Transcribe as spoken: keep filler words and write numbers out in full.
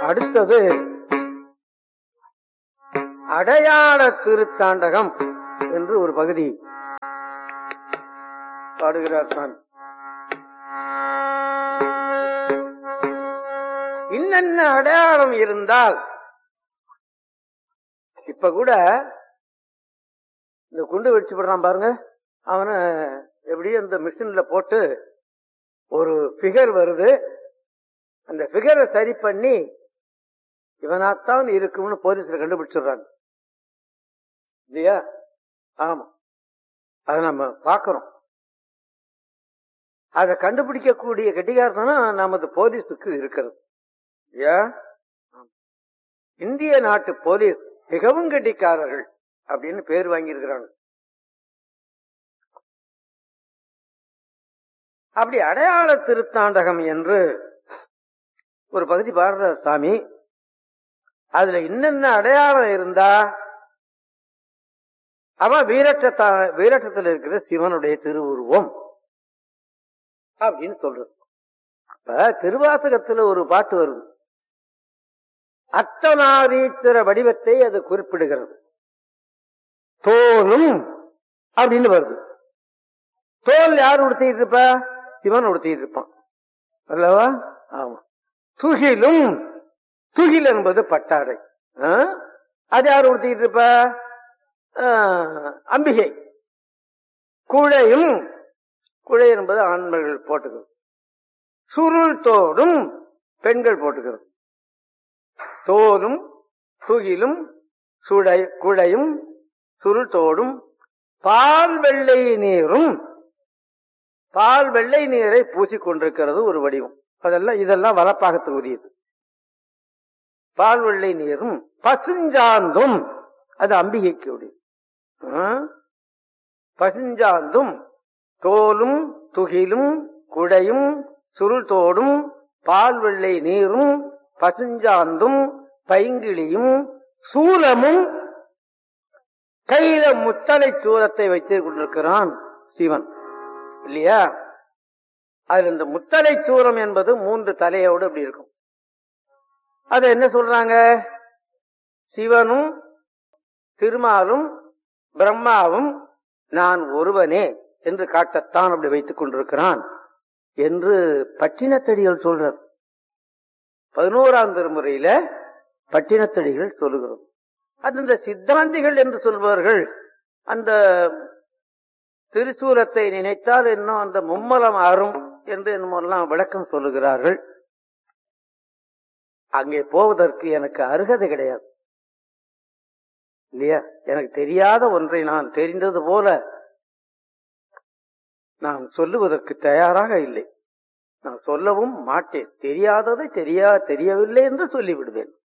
அடுத்தது அடையாள திருத்தாண்டகம் என்று ஒரு பகுதி பாடுகிறார் சுவாமி. இன்னென்ன அடையாளம் இருந்தால், இப்ப கூட இந்த குண்டு வெடிச்சு விடுறான் பாருங்க, அவனை எப்படியும் இந்த மிஷின்ல போட்டு ஒரு பிகர் வருது, அந்த பிகரை சரி பண்ணி இவனாத்தான் இருக்கும்னு போலீஸ்ல கண்டுபிடிச்சிடுறாங்க இல்லையா? ஆமா, அதை நம்ம பாக்கிறோம். அதை கண்டுபிடிக்கக்கூடிய கெட்டிகாரத்தனம் நமது போலீஸுக்கு இருக்கிறது. இந்திய நாட்டு போலீஸ் மிகவும் கெட்டிக்காரர்கள் அப்படின்னு பேர் வாங்கி இருக்கிறாங்க. அப்படி அடையாள திருத்தாண்டகம் என்று ஒரு பகுதி பாடுற சாமி, அதுல இன்னென்ன அடையாளம் இருந்தா அவன் வீரட்ட வீரட்டத்தில் இருக்கிற சிவனுடைய திருவுருவம் அப்படின்னு சொல்றது. இப்ப திருவாசகத்துல ஒரு பாட்டு வருது, அர்த்தநாரீஸ்வர வடிவத்தை அது குறிப்பிடுகிறது. தோலும் அப்படின்னு வருது. தோல் யார் உடுத்திட்டு இருப்பா? சிவன் உடுத்திட்டு இருப்பான் அல்லவா? ஆமா. துகிலும், துகில் என்பது பட்டாடை, அது யார் உடுத்திட்டு இருப்பா? அம்பிகை. குழையும், குழை என்பது ஆண்கள் போட்டுக்கிறது. சுருள் தோடும் பெண்கள் போட்டுக்கிறது. தோலும் துகிலும் சுடை குழையும் சுருள் தோடும் பால் வெள்ளை நீரும், பால் வெள்ளை நீரை பூசிக்கொண்டிருக்கிறது ஒரு வடிவம். அதெல்லாம் இதெல்லாம் வலப்பாகத்துக்கு உரியது. பால் வெள்ளை நீரும் பசுஞ்சாந்தும் அது அம்பிகைக்கு உரியது. பசுஞ்சாந்தும் தோலும் துகிலும் குழையும் சுருள் தோடும் பால் வெள்ளை நீரும் பசுஞ்சாந்தும் பைங்கிளியும் சூலமும், கையில முத்தலை சூலத்தை வைத்துக் கொண்டிருக்கிறான் சிவன் இல்லையா? அதுல இந்த முத்தலை சூலம் என்பது மூன்று தலையோடு அப்படி இருக்கும். அது என்ன சொல்றாங்க? சிவனும் திருமாலும் பிரம்மாவும் நான் ஒருவனே என்று காட்டத்தான் அப்படி வைத்துக் கொண்டிருக்கிறான் என்று பட்டினத்தடிகள் சொல்றார். பதினோராம் திருமுறையில பட்டினத்தடிகள் சொல்லுகிறோம். அது இந்த சித்தாந்திகள் என்று சொல்பவர்கள் அந்த திருசூலத்தை நினைத்தால் இன்னும் அந்த மும்மலம் ஆறும் என்று என்னெல்லாம் விளக்கம் சொல்லுகிறார்கள். அங்கே போவதற்கு எனக்கு அருகதை கிடையாது இல்லையா? எனக்கு தெரியாத ஒன்றை நான் தெரிந்தது போல நான் சொல்லுவதற்கு தயாராக இல்லை. நான் சொல்லவும் மாட்டேன். தெரியாததை தெரியா தெரியவில்லை என்று சொல்லிவிடுவேன்.